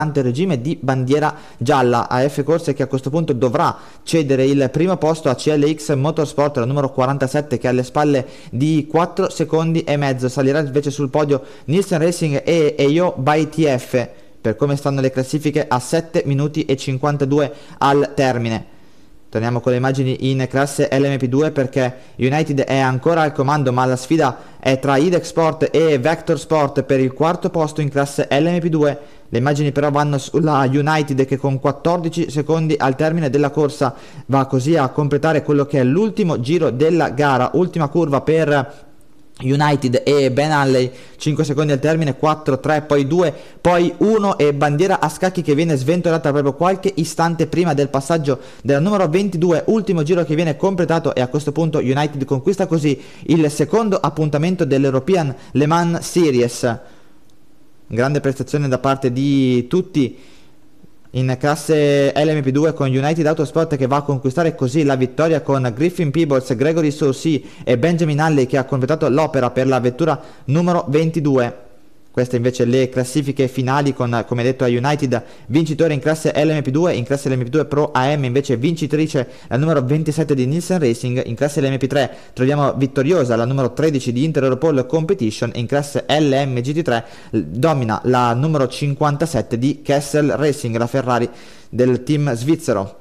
regime di bandiera gialla. AF Corse che a questo punto dovrà cedere il primo posto a CLX Motorsport, la numero 47, che alle spalle di 4 secondi e mezzo. Salirà invece sul podio Nielsen Racing e EIO by TF, per come stanno le classifiche, a 7 minuti e 52 al termine. Torniamo con le immagini in classe LMP2 perché United è ancora al comando, ma la sfida è tra IDEC Sport e Vector Sport per il quarto posto in classe LMP2. Le immagini però vanno sulla United, che con 14 secondi al termine della corsa va così a completare quello che è l'ultimo giro della gara. Ultima curva per United e Ben Halley, 5 secondi al termine, 4, 3, poi 2, poi 1 e bandiera a scacchi che viene sventolata proprio qualche istante prima del passaggio della numero 22, ultimo giro che viene completato, e a questo punto United conquista così il secondo appuntamento dell'European Le Mans Series. Grande prestazione da parte di tutti in classe LMP2, con United Autosport che va a conquistare così la vittoria con Griffin Peebles, Gregory Saucy e Benjamin Halley, che ha completato l'opera per la vettura numero 22. Queste invece le classifiche finali con, come detto, a United vincitore in classe LMP2, in classe LMP2 Pro AM invece vincitrice la numero 27 di Nielsen Racing, in classe LMP3 troviamo vittoriosa la numero 13 di Inter Europol Competition, in classe LMGT3 domina la numero 57 di Kessel Racing, la Ferrari del team svizzero.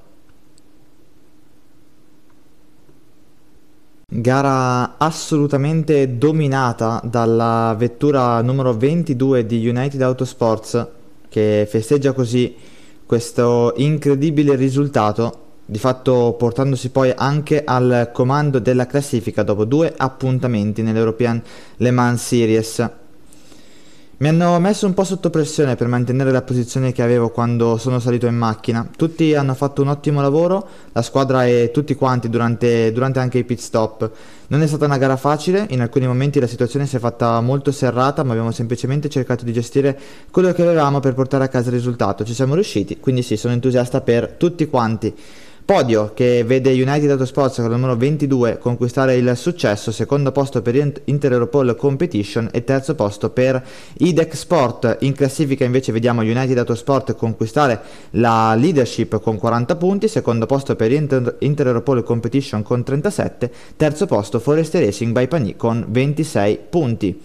Gara assolutamente dominata dalla vettura numero 22 di United Autosports, che festeggia così questo incredibile risultato, di fatto portandosi poi anche al comando della classifica dopo 2 appuntamenti nell'European Le Mans Series. Mi hanno messo un po' sotto pressione per mantenere la posizione che avevo quando sono salito in macchina. Tutti hanno fatto un ottimo lavoro, la squadra e tutti quanti durante anche i pit stop. Non è stata una gara facile, in alcuni momenti la situazione si è fatta molto serrata, ma abbiamo semplicemente cercato di gestire quello che avevamo per portare a casa il risultato. Ci siamo riusciti, quindi sì, sono entusiasta per tutti quanti. Podio che vede United Autosports con il numero 22 conquistare il successo, secondo posto per Inter Europol Competition e terzo posto per IDEC Sport. In classifica invece vediamo United Autosport conquistare la leadership con 40 punti, secondo posto per Inter Europol Competition con 37, terzo posto Forest Racing by Pagny con 26 punti.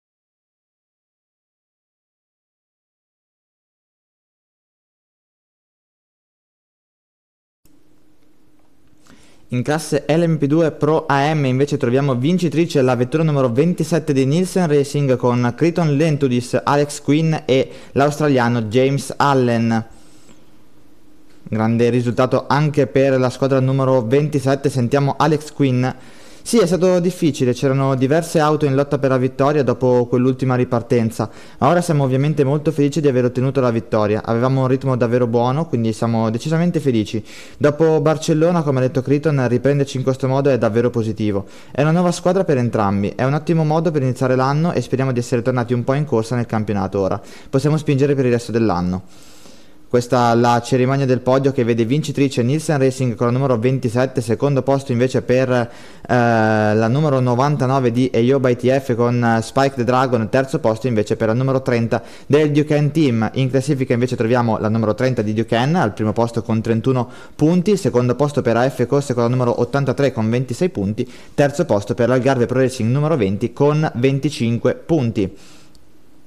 In classe LMP2 Pro AM invece troviamo vincitrice la vettura numero 27 di Nielsen Racing con Criton Lentudis, Alex Quinn e l'australiano James Allen. Grande risultato anche per la squadra numero 27, sentiamo Alex Quinn. Sì, è stato difficile, c'erano diverse auto in lotta per la vittoria dopo quell'ultima ripartenza, ma ora siamo ovviamente molto felici di aver ottenuto la vittoria. Avevamo un ritmo davvero buono, quindi siamo decisamente felici. Dopo Barcellona, come ha detto Criton, riprenderci in questo modo è davvero positivo. È una nuova squadra per entrambi, è un ottimo modo per iniziare l'anno e speriamo di essere tornati un po' in corsa nel campionato ora. Possiamo spingere per il resto dell'anno. Questa è la cerimonia del podio che vede vincitrice Nielsen Racing con la numero 27, secondo posto invece per la numero 99 di EIO by TF con Spike the Dragon, terzo posto invece per la numero 30 del Duquesne Team. In classifica invece troviamo la numero 30 di Duquesne al primo posto con 31 punti, secondo posto per AF Corse con la numero 83 con 26 punti, terzo posto per l'Algarve Pro Racing numero 20 con 25 punti.